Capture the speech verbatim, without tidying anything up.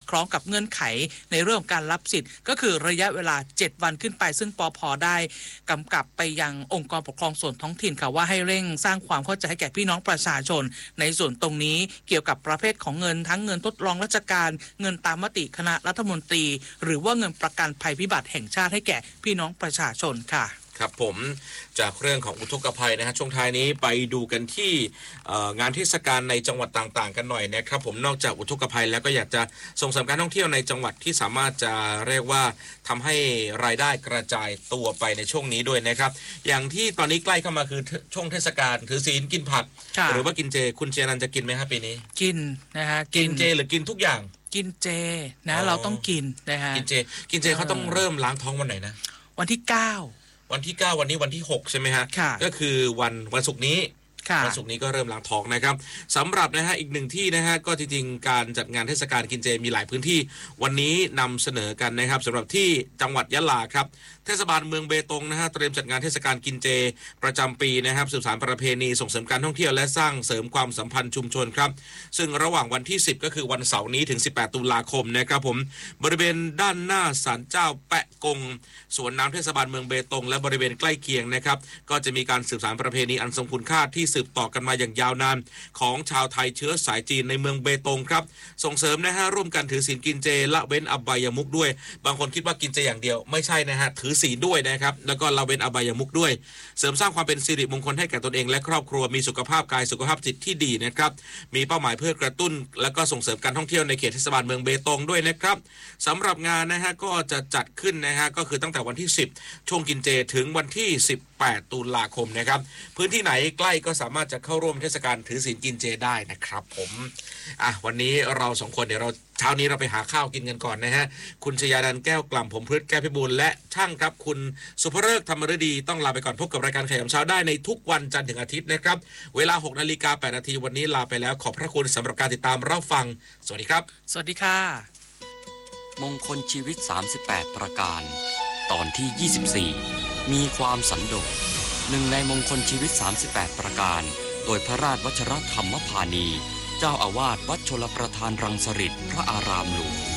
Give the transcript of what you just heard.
คล้องกับเงื่อนไขในเรื่องการรับสิทธิ์ก็คือระยะเวลาเจ็ดวันขึ้นไปซึ่งปภ.ได้กำกับไปยังองค์กรปกครองส่วนท้องถิ่นค่ะว่าให้เร่งสร้างความเข้าใจให้แก่พี่น้องประชาชนในส่วนตรงนี้เกี่ยวกับประเภทของเงินทั้งเงินทดลองราชการเงินตามมติคณะรัฐมนตรีหรือว่าเงินประกันภัยพิบัติแห่งชาติให้แก่พี่น้องประชาชนค่ะครับผมจากเรื่องของอุทกภัยนะฮะช่วงท้ายนี้ไปดูกันที่งานเทศกาลในจังหวัดต่างๆกันหน่อยนะครับผมนอกจากอุทกภัยแล้วก็อยากจะส่งเสริมการท่องเที่ยวในจังหวัดที่สามารถจะเรียกว่าทำให้รายได้กระจายตัวไปในช่วงนี้ด้วยนะครับอย่างที่ตอนนี้ใกล้เข้ามาคือช่วงเทศกาลถือศีลกินผักหรือว่ากินเจคุณเจนันจะกินไหมครับปีนี้กินนะฮะกินเจหรือกินทุกอย่างกินเจนะเราต้องกินนะฮะกินเจกินเจเขาต้องเริ่มล้างท้องวันไหนนะวันที่เก้าวันที่เก้าวันนี้วันที่หกใช่ไหมฮะก็คือวันวันศุกร์นี้วันศุกร์นี้ก็เริ่มล้างท้องนะครับสำหรับนะฮะอีกหนึ่งที่นะฮะก็จริงๆการจัดงานเทศกาลกินเจมีหลายพื้นที่วันนี้นำเสนอกันนะครับสำหรับที่จังหวัดยะลาครับเทศบาลเมืองเบตงนะฮะเตรียมจัดงานเทศกาลกินเจประจำปีนะครับสืบสานประเพณีส่งเสริมการท่องเที่ยวและสร้างเสริมความสัมพันธ์ชุมชนครับซึ่งระหว่างวันที่สิบก็คือวันเสาร์นี้ถึงสิบแปดตุลาคมนะครับผมบริเวณด้านหน้าศาลเจ้าแปะกงสวนน้ำเทศบาลเมืองเบตงและบริเวณใกล้เคียงนะครับก็จะมีการสืบสานประเพณีอันทรงคุณค่าที่สืบต่อกันมาอย่างยาวนานของชาวไทยเชื้อสายจีนในเมืองเบตงครับส่งเสริมนะฮะร่วมกันถือศีลกินเจละเว้นอบายมุขด้วยบางคนคิดว่ากินเจอย่างเดียวไม่ใช่นะฮะถือศีลด้วยนะครับแล้วก็ละเว้นอบายมุขด้วยเสริมสร้างความเป็นสิริมงคลให้แก่ตนเองและครอบครัวมีสุขภาพกายสุขภาพจิตที่ดีนะครับมีเป้าหมายเพื่อกระตุ้นและก็ส่งเสริมการท่องเที่ยวในเขตเทศบาลเมืองเบตงด้วยนะครับสำหรับงานนะฮะก็จะจัดขึ้นนะฮะก็คือตั้งแต่วันที่สิบช่วงกินเจถึงวันที่สิบแปดตุลาคมนะครับพื้นที่ไหนใกล้ก็สามารถจะเข้าร่วมเทศกาลถือศีลกินเจได้นะครับผมอ่ะวันนี้เราสองคนเดี๋ยวเราเช้านี้เราไปหาข้าวกินกันก่อนนะฮะคุณชยาดันแก้วกล่ำผมพฤทธิ์แก้วพิบูลและช่างครับคุณสุภเริกธรรมฤดีต้องลาไปก่อนพบกับรายการขยำเช้าได้ในทุกวันจันทร์ถึงอาทิตย์นะครับเวลา หกนาฬิกาแปดนาทีวันนี้ลาไปแล้วขอบพระคุณสำหรับการติดตามรับฟังสวัสดีครับสวัสดีค่ะมงคลชีวิตสามสิบแปดประการตอนที่ยี่สิบสี่มีความสันโดษหนึ่งในมงคลชีวิตสามสิบแปดประการโดยพระราชวชรธรรมพานีเจ้าอาวาสวัดชลประทานรังสฤษพระอารามหลวง